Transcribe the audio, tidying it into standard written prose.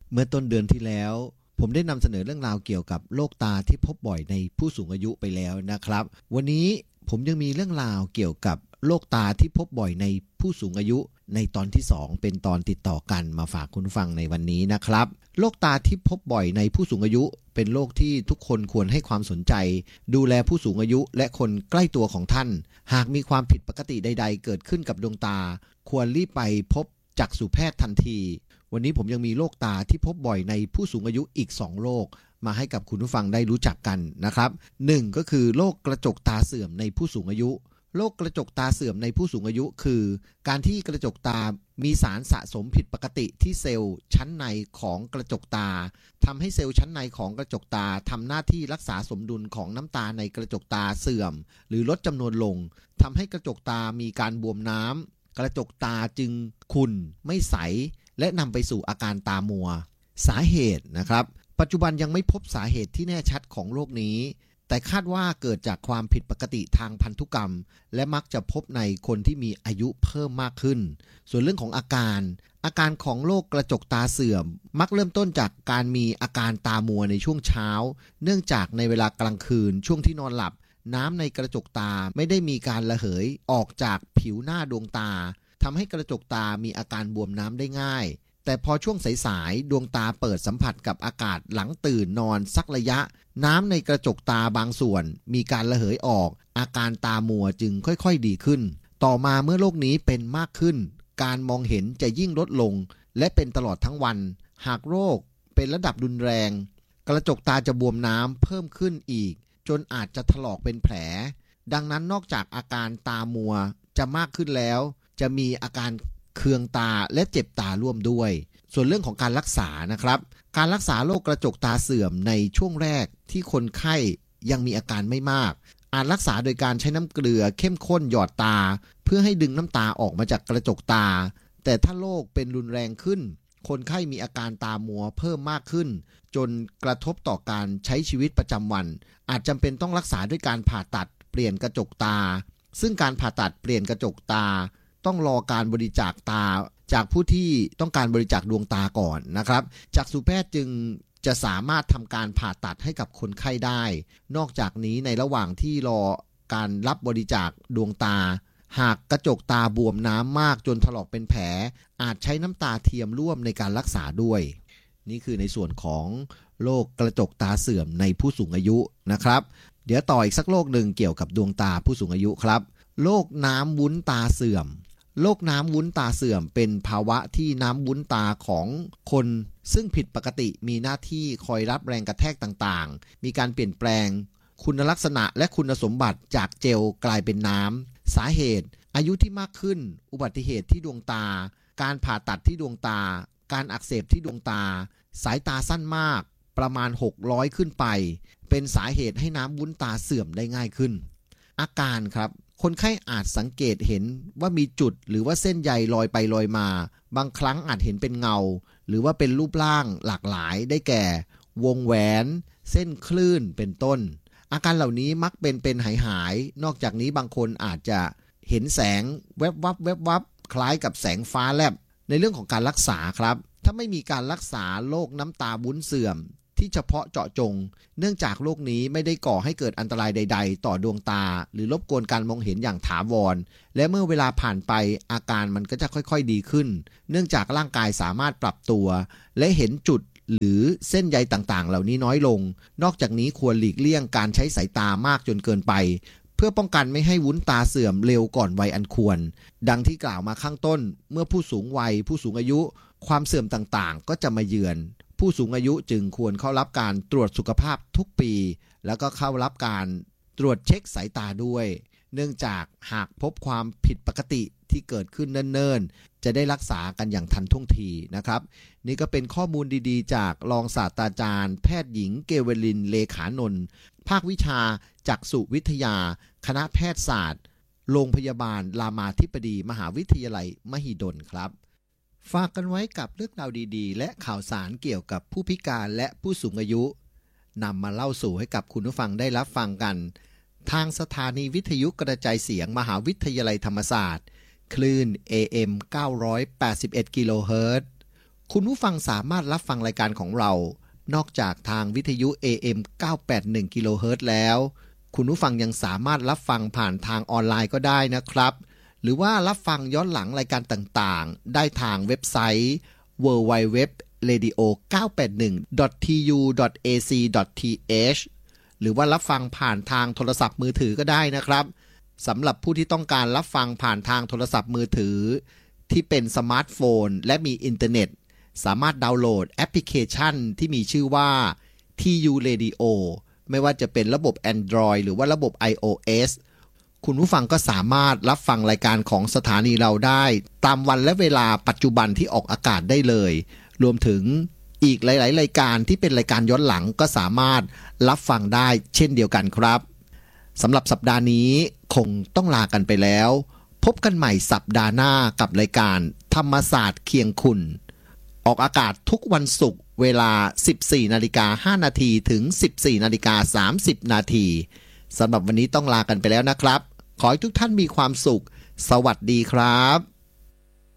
เมื่อต้นเดือนที่แล้วผมได้นำเสนอเรื่องราวเกี่ยวกับโรคตาที่พบบ่อยในผู้สูงอายุไปแล้วนะครับวันนี้ผมยังมีเรื่องราวเกี่ยวกับโรคตาที่พบบ่อยในผู้สูงอายุในตอนที่2เป็นตอนติดต่อกันมาฝากคุณฟังในวันนี้นะครับโรคตาที่พบบ่อยในผู้สูงอายุเป็นโรคที่ทุกคนควรให้ความสนใจดูแลผู้สูงอายุและคนใกล้ตัวของท่านหากมีความผิดปกติใดๆเกิดขึ้นกับดวงตาควรรีบไปพบจักษุแพทย์ทันทีวันนี้ผมยังมีโรคตาที่พบบ่อยในผู้สูงอายุอีก2โรคมาให้กับคุณผู้ฟังได้รู้จักกันนะครับ1ก็คือโรคกระจกตาเสื่อมในผู้สูงอายุโรคกระจกตาเสื่อมในผู้สูงอายุคือการที่กระจกตามีสารสะสมผิดปกติที่เซลล์ชั้นในของกระจกตาทำให้เซลล์ชั้นในของกระจกตาทำหน้าที่รักษาสมดุลของน้ำตาในกระจกตาเสื่อมหรือลดจำนวนลงทำให้กระจกตามีการบวมน้ำกระจกตาจึงขุ่นไม่ใสและนำไปสู่อาการตามัวสาเหตุนะครับปัจจุบันยังไม่พบสาเหตุที่แน่ชัดของโรคนี้แต่คาดว่าเกิดจากความผิดปกติทางพันธุกรรมและมักจะพบในคนที่มีอายุเพิ่มมากขึ้นส่วนเรื่องของอาการของโรคกระจกตาเสื่อมมักเริ่มต้นจากการมีอาการตามัวในช่วงเช้าเนื่องจากในเวลากลางคืนช่วงที่นอนหลับน้ำในกระจกตาไม่ได้มีการระเหยออกจากผิวหน้าดวงตาทำให้กระจกตามีอาการบวมน้ำได้ง่ายแต่พอช่วงสายๆดวงตาเปิดสัมผัสกับอากาศหลังตื่นนอนสักระยะน้ำในกระจกตาบางส่วนมีการระเหยออกอาการตามัวจึงค่อยๆดีขึ้นต่อมาเมื่อโรคนี้เป็นมากขึ้นการมองเห็นจะยิ่งลดลงและเป็นตลอดทั้งวันหากโรคเป็นระดับรุนแรงกระจกตาจะบวมน้ำเพิ่มขึ้นอีกจนอาจจะถลอกเป็นแผลดังนั้นนอกจากอาการตามัวจะมากขึ้นแล้วจะมีอาการเคืองตาและเจ็บตาร่วมด้วยส่วนเรื่องของการรักษานะครับการรักษาโรคกระจกตาเสื่อมในช่วงแรกที่คนไข้ยังมีอาการไม่มากอาจรักษาโดยการใช้น้ำเกลือเข้มข้นหยอดตาเพื่อให้ดึงน้ำตาออกมาจากกระจกตาแต่ถ้าโรคเป็นรุนแรงขึ้นคนไข้มีอาการตามัวเพิ่มมากขึ้นจนกระทบต่อการใช้ชีวิตประจำวันอาจจำเป็นต้องรักษาด้วยการผ่าตัดเปลี่ยนกระจกตาซึ่งการผ่าตัดเปลี่ยนกระจกตาต้องรอการบริจาคตาจากผู้ที่ต้องการบริจาคดวงตาก่อนนะครับจักษุแพทย์จึงจะสามารถทำการผ่าตัดให้กับคนไข้ได้นอกจากนี้ในระหว่างที่รอการรับบริจาคดวงตาหากกระจกตาบวมน้ำมากจนถลอกเป็นแผลอาจใช้น้ำตาเทียมร่วมในการรักษาด้วยนี่คือในส่วนของโรคกระจกตาเสื่อมในผู้สูงอายุนะครับเดี๋ยวต่ออีกสักโรคหนึ่งเกี่ยวกับดวงตาผู้สูงอายุครับโรคน้ำวุ้นตาเสื่อมโรคน้ำวุ้นตาเสื่อมเป็นภาวะที่น้ำวุ้นตาของคนซึ่งผิดปกติมีหน้าที่คอยรับแรงกระแทกต่างๆมีการเปลี่ยนแปลงคุณลักษณะและคุณสมบัติจากเจลกลายเป็นน้ำสาเหตุอายุที่มากขึ้นอุบัติเหตุที่ดวงตาการผ่าตัดที่ดวงตาการอักเสบที่ดวงตาสายตาสั้นมากประมาณ600ขึ้นไปเป็นสาเหตุให้น้ำวุ้นตาเสื่อมได้ง่ายขึ้นอาการครับคนไข้อาจสังเกตเห็นว่ามีจุดหรือว่าเส้นใยลอยไปลอยมาบางครั้งอาจเห็นเป็นเงาหรือว่าเป็นรูปร่างหลากหลายได้แก่วงแหวนเส้นคลื่นเป็นต้นอาการเหล่านี้มักเป็นหายนอกจากนี้บางคนอาจจะเห็นแสงแวบวับคล้ายกับแสงฟ้าแลบในเรื่องของการรักษาครับถ้าไม่มีการรักษาโรคน้ำตาวุ้นเสื่อมที่เฉพาะเจาะจงเนื่องจากโรคนี้ไม่ได้ก่อให้เกิดอันตรายใดๆต่อดวงตาหรือรบกวนการมองเห็นอย่างถาวรและเมื่อเวลาผ่านไปอาการมันก็จะค่อยๆดีขึ้นเนื่องจากร่างกายสามารถปรับตัวและเห็นจุดหรือเส้นใยต่างๆเหล่านี้น้อยลงนอกจากนี้ควรหลีกเลี่ยงการใช้สายตามากจนเกินไปเพื่อป้องกันไม่ให้วุ้นตาเสื่อมเร็วก่อนวัยอันควรดังที่กล่าวมาข้างต้นเมื่อผู้สูงวัยผู้สูงอายุความเสื่อมต่างๆก็จะมาเยือนผู้สูงอายุจึงควรเข้ารับการตรวจสุขภาพทุกปีแล้วก็เข้ารับการตรวจเช็คสายตาด้วยเนื่องจากหากพบความผิดปกติที่เกิดขึ้นเนิ่นๆจะได้รักษากันอย่างทันท่วงทีนะครับนี่ก็เป็นข้อมูลดีๆจากรองศาสตราจารย์แพทย์หญิงเกเวลินเลขานนท์ภาควิชาจักษุวิทยาคณะแพทยศาสตร์โรงพยาบาลรามาธิบดีมหาวิทยาลัยมหิดลครับฝากกันไว้กับเรื่องราวดีๆและข่าวสารเกี่ยวกับผู้พิการและผู้สูงอายุนำมาเล่าสู่ให้กับคุณผู้ฟังได้รับฟังกันทางสถานีวิทยุกระจายเสียงมหาวิทยาลัยธรรมศาสตร์คลื่น AM 981 กิโลเฮิรตซ์คุณผู้ฟังสามารถรับฟังรายการของเรานอกจากทางวิทยุ AM 981 กิโลเฮิรตซ์แล้วคุณผู้ฟังยังสามารถรับฟังผ่านทางออนไลน์ก็ได้นะครับหรือว่ารับฟังย้อนหลังรายการต่างๆได้ทางเว็บไซต์ www.radio981.tu.ac.th หรือว่ารับฟังผ่านทางโทรศัพท์มือถือก็ได้นะครับสำหรับผู้ที่ต้องการรับฟังผ่านทางโทรศัพท์มือถือที่เป็นสมาร์ทโฟนและมีอินเทอร์เน็ตสามารถดาวน์โหลดแอปพลิเคชันที่มีชื่อว่า TU Radio ไม่ว่าจะเป็นระบบ Android หรือว่าระบบ iOS คุณผู้ฟังก็สามารถรับฟังรายการของสถานีเราได้ตามวันและเวลาปัจจุบันที่ออกอากาศได้เลยรวมถึงอีกหลายๆรายการที่เป็นรายการย้อนหลังก็สามารถรับฟังได้เช่นเดียวกันครับสำหรับสัปดาห์นี้คงต้องลากันไปแล้วพบกันใหม่สัปดาห์หน้ากับรายการธรรมศาสตร์เคียงคุณออกอากาศทุกวันศุกร์เวลา 14:05 น.ถึง 14:30 น.สำหรับวันนี้ต้องลากันไปแล้วนะครับขอให้ทุกท่านมีความสุขสวัสดีครับ